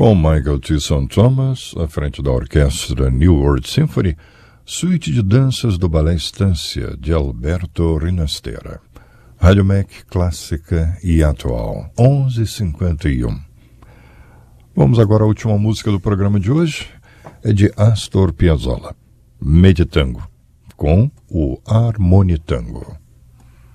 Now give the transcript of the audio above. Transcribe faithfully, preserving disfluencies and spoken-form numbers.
Com Michael Tilson Thomas, à frente da orquestra New World Symphony, suíte de danças do Ballet Estância, de Alberto Rinastera. Rádio M E C clássica e atual, onze e cinquenta e um. Vamos agora à última música do programa de hoje, é de Astor Piazzolla, Meditango, com o Harmonitango.